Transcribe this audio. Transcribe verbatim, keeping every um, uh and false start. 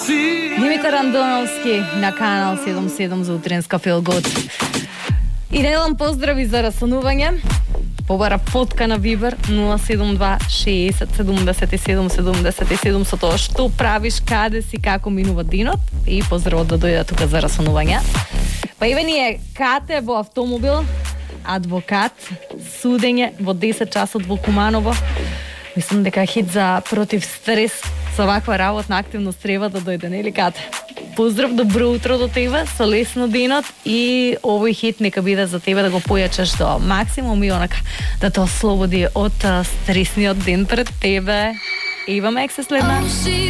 Димитар Андоновски на Канал седум седум за утренска Feel Good. Идеален поздрави за расонување. Побара фотка на Вибер нула седум два шеесет седумдесет и седум седумдесет и седум со тоа што правиш, каде си, како минува денот и поздравот да дојде тука за расонување. Па еве ни е Кате во автомобил, адвокат, судење во десет часот во Куманово. Мислам дека хит за против стрес со ваква работна активност треба да дојде, нели Кате? Поздрав, добро утро до тебе, со лесно денот и овој хит нека биде за тебе да го појачаш до максимум и онака да те ослободи од стресниот ден пред тебе. Ива Мек се следна.